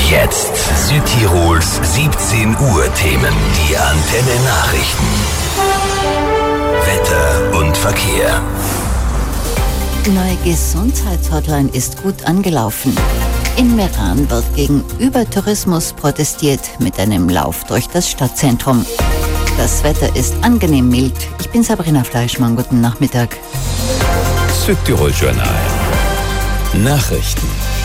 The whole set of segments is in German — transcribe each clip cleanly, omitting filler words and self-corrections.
Jetzt Südtirols 17 Uhr Themen. Die Antenne Nachrichten. Wetter und Verkehr. Die neue Gesundheitshotline ist gut angelaufen. In Meran wird gegen Übertourismus protestiert mit einem Lauf durch das Stadtzentrum. Das Wetter ist angenehm mild. Ich bin Sabrina Fleischmann. Guten Nachmittag. Südtirol Journal. Nachrichten.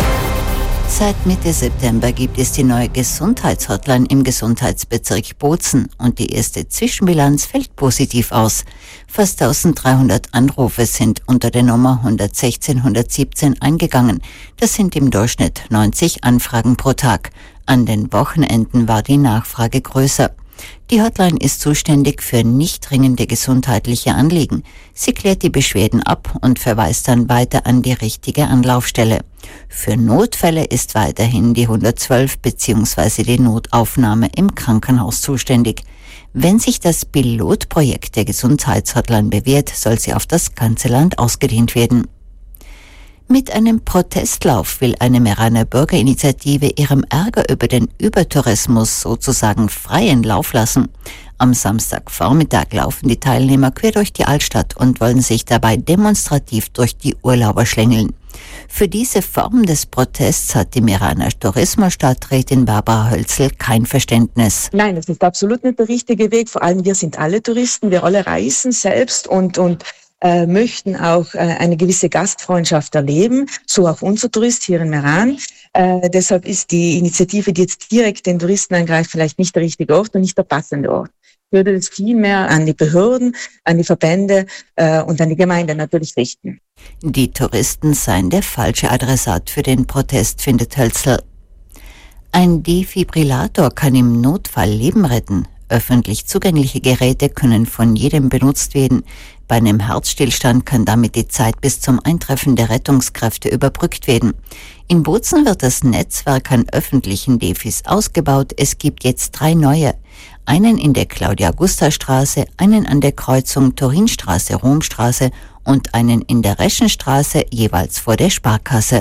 Seit Mitte September gibt es die neue Gesundheitshotline im Gesundheitsbezirk Bozen und die erste Zwischenbilanz fällt positiv aus. Fast 1300 Anrufe sind unter der Nummer 116 117 eingegangen. Das sind im Durchschnitt 90 Anfragen pro Tag. An den Wochenenden war die Nachfrage größer. Die Hotline ist zuständig für nicht dringende gesundheitliche Anliegen. Sie klärt die Beschwerden ab und verweist dann weiter an die richtige Anlaufstelle. Für Notfälle ist weiterhin die 112 bzw. die Notaufnahme im Krankenhaus zuständig. Wenn sich das Pilotprojekt der Gesundheitshotline bewährt, soll sie auf das ganze Land ausgedehnt werden. Mit einem Protestlauf will eine Meraner Bürgerinitiative ihrem Ärger über den Übertourismus sozusagen freien Lauf lassen. Am Samstagvormittag laufen die Teilnehmer quer durch die Altstadt und wollen sich dabei demonstrativ durch die Urlauber schlängeln. Für diese Form des Protests hat die Meraner Tourismusstadträtin Barbara Hölzel kein Verständnis. Nein, das ist absolut nicht der richtige Weg. Vor allem wir sind alle Touristen, wir alle reisen selbst und möchten auch eine gewisse Gastfreundschaft erleben, so auch unser Tourist hier in Meran. Deshalb ist die Initiative, die jetzt direkt den Touristen angreift, vielleicht nicht der richtige Ort und nicht der passende Ort. Ich würde das viel mehr an die Behörden, an die Verbände und an die Gemeinde natürlich richten. Die Touristen seien der falsche Adressat für den Protest, findet Hölzel. Ein Defibrillator kann im Notfall Leben retten. Öffentlich zugängliche Geräte können von jedem benutzt werden. Bei einem Herzstillstand kann damit die Zeit bis zum Eintreffen der Rettungskräfte überbrückt werden. In Bozen wird das Netzwerk an öffentlichen Defis ausgebaut. Es gibt jetzt 3 neue. Einen in der Claudia-Gusta-Straße, einen an der Kreuzung Turinstraße-Romstraße und einen in der Reschenstraße, jeweils vor der Sparkasse.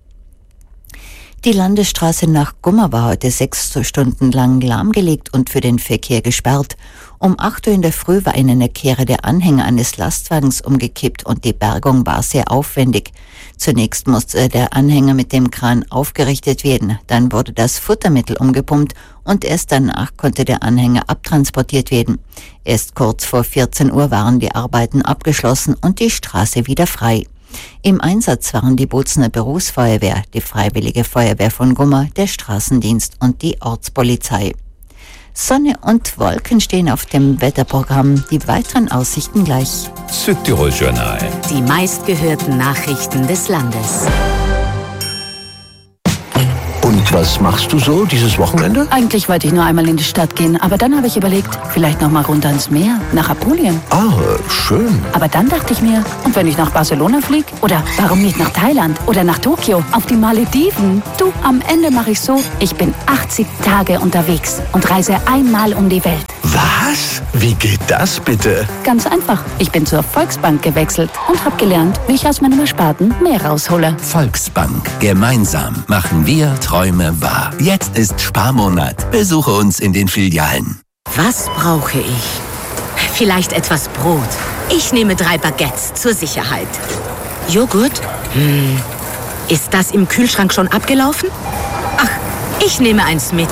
Die Landesstraße nach Gummer war heute 6 Stunden lang lahmgelegt und für den Verkehr gesperrt. Um 8 Uhr in der Früh war in einer Kehre der Anhänger eines Lastwagens umgekippt und die Bergung war sehr aufwendig. Zunächst musste der Anhänger mit dem Kran aufgerichtet werden, dann wurde das Futtermittel umgepumpt und erst danach konnte der Anhänger abtransportiert werden. Erst kurz vor 14 Uhr waren die Arbeiten abgeschlossen und die Straße wieder frei. Im Einsatz waren die Bozener Berufsfeuerwehr, die Freiwillige Feuerwehr von Gummer, der Straßendienst und die Ortspolizei. Sonne und Wolken stehen auf dem Wetterprogramm. Die weiteren Aussichten gleich. Südtirol Journal. Die meistgehörten Nachrichten des Landes. Und was machst du so dieses Wochenende? Eigentlich wollte ich nur einmal in die Stadt gehen, aber dann habe ich überlegt, vielleicht noch mal runter ins Meer, nach Apulien. Ah, schön. Aber dann dachte ich mir, und wenn ich nach Barcelona fliege? Oder warum nicht nach Thailand oder nach Tokio, auf die Malediven? Du, am Ende mache ich so, ich bin 80 Tage unterwegs und reise einmal um die Welt. Was? Wie geht das bitte? Ganz einfach. Ich bin zur Volksbank gewechselt und habe gelernt, wie ich aus meinem Ersparten mehr raushole. Volksbank. Gemeinsam machen wir Träume wahr. Jetzt ist Sparmonat. Besuche uns in den Filialen. Was brauche ich? Vielleicht etwas Brot. Ich nehme 3 Baguettes zur Sicherheit. Joghurt? Ist das im Kühlschrank schon abgelaufen? Ach, ich nehme eins mit.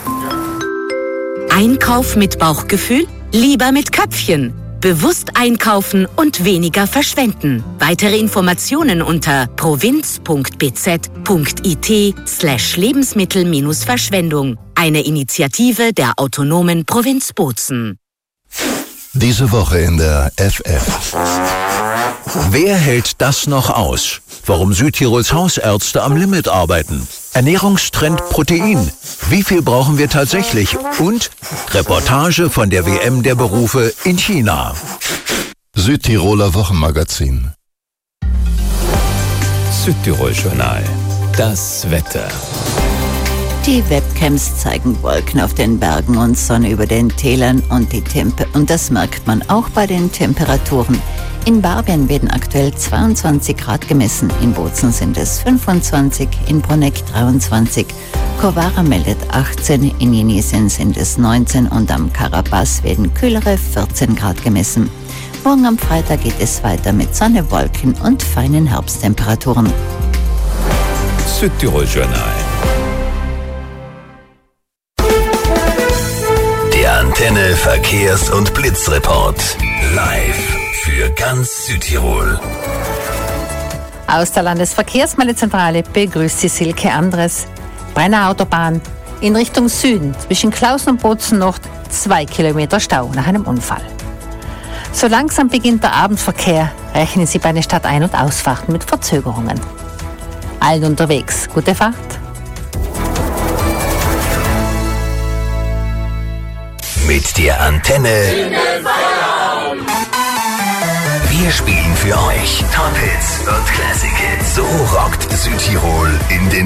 Einkauf mit Bauchgefühl? Lieber mit Köpfchen. Bewusst einkaufen und weniger verschwenden. Weitere Informationen unter provinz.bz.it/Lebensmittel-Verschwendung. Eine Initiative der autonomen Provinz Bozen. Diese Woche in der FF. Wer hält das noch aus? Warum Südtirols Hausärzte am Limit arbeiten? Ernährungstrend Protein. Wie viel brauchen wir tatsächlich? Und Reportage von der WM der Berufe in China. Südtiroler Wochenmagazin. Südtirol Journal. Das Wetter. Die Webcams zeigen Wolken auf den Bergen und Sonne über den Tälern und und das merkt man auch bei den Temperaturen. In Barbien werden aktuell 22 Grad gemessen, in Bozen sind es 25, in Bruneck 23. Kowara meldet 18, in Jenisien sind es 19 und am Karabas werden kühlere 14 Grad gemessen. Morgen am Freitag geht es weiter mit Sonne, Wolken und feinen Herbsttemperaturen. Südtirol Journal. Der Antenne Verkehrs- und Blitzreport. Live für ganz Südtirol. Aus der Landesverkehrsmeldezentrale begrüßt Sie Silke Andres. Brenner Autobahn in Richtung Süden zwischen Klausen und Bozen-Nord 2 Kilometer Stau nach einem Unfall. So langsam beginnt der Abendverkehr, rechnen Sie bei den Stadtein- und Ausfahrten mit Verzögerungen. Allen unterwegs, gute Fahrt. Mit der Antenne. Wir spielen für euch Top Hits und Classic Hits. So rockt Südtirol in den